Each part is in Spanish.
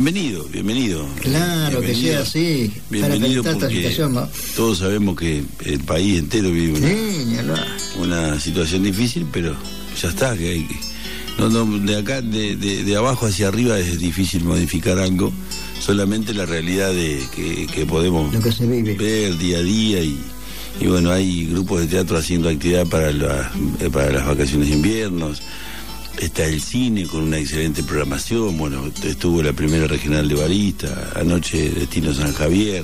bienvenido. Claro, bienvenido, que sea así. Bienvenido porque situación, ¿no? Todos sabemos que el país entero vive una situación difícil, pero ya está, que hay de acá, de abajo hacia arriba es difícil modificar algo, solamente la realidad que podemos lo que se vive. Ver día a día y bueno, hay grupos de teatro haciendo actividad para las vacaciones de inviernos. Está el cine con una excelente programación. Bueno, estuvo la primera regional de Barista, anoche Destino San Javier.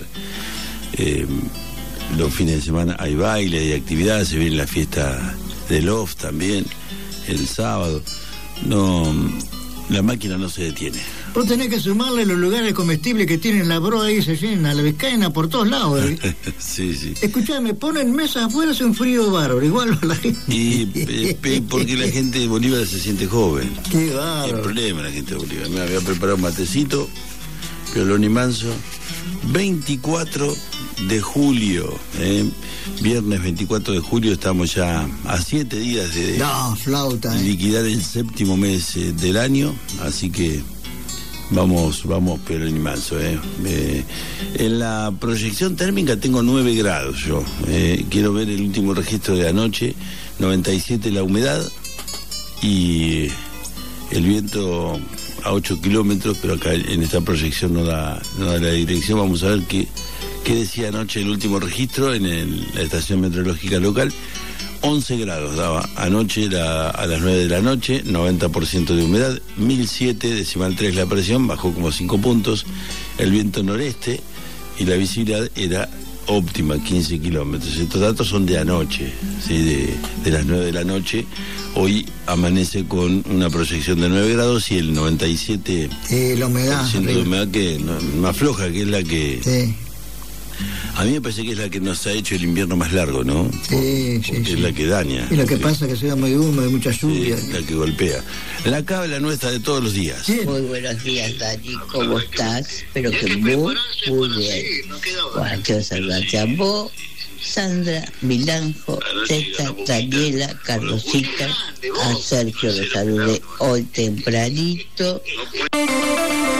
Los fines de semana hay baile, hay actividades, se viene la fiesta del OFF también, el sábado. No, la máquina no se detiene. Vos tenés que sumarle los lugares comestibles que tienen la broa ahí, se llena, la Vizcaína por todos lados. Sí. Escuchame, ponen mesas afuera, hace un frío bárbaro, igual a la gente. Y porque la gente de Bolívar se siente joven. Qué bárbaro. El problema la gente de Bolívar. Me había preparado un matecito, Piolón y Manso. 24 de julio, viernes 24 de julio, estamos ya a 7 días de liquidar el séptimo mes del año, así que vamos Piolón y Manso. En la proyección térmica tengo 9 grados yo. Quiero ver el último registro de anoche, 97 la humedad y el viento a 8 kilómetros, pero acá en esta proyección no da la dirección. Vamos a ver qué decía anoche el último registro en la estación meteorológica local. 11 grados daba anoche a las 9 de la noche, 90% de humedad, 1007 decimal 3 la presión, bajó como 5 puntos, el viento noreste y la visibilidad era óptima, 15 kilómetros. Estos datos son de anoche, ¿sí? de las 9 de la noche. Hoy amanece con una proyección de 9 grados y el 97% la humedad, de humedad que más floja, que es la que... Sí. A mí me parece que es la que nos ha hecho el invierno más largo, ¿no? Sí. Es la que daña. Y lo que pasa es que sea muy húmedo, mucha lluvia. Sí, la que golpea. La cabla nuestra de todos los días. Sí. Muy buenos días, Dani. ¿Cómo estás? Espero que muy bien. Bueno, quiero saludarte a vos, Sandra, Milanjo, Teta, Daniela, Carlosita, a Sergio lo saludé hoy tempranito.